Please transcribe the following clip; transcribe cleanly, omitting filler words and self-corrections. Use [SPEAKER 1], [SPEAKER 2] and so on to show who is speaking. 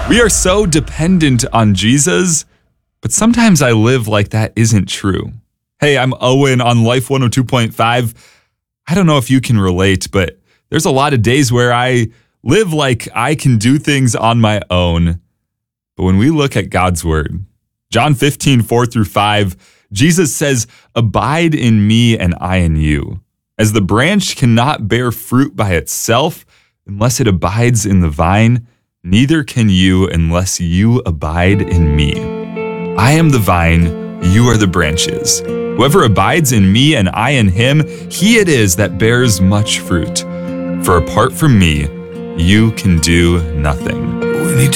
[SPEAKER 1] We are so dependent on Jesus, but sometimes I live like that isn't true. Hey, I'm Owen on Life 102.5. I don't know if you can relate, but there's a lot of days where I live like I can do things on my own. But when we look at God's word, John 15, 4-5, Jesus says, "Abide in me and I in you. As the branch cannot bear fruit by itself unless it abides in the vine, neither can you unless you abide in me. I am the vine, you are the branches. Whoever abides in me and I in him, he it is that bears much fruit. For apart from me, you can do nothing."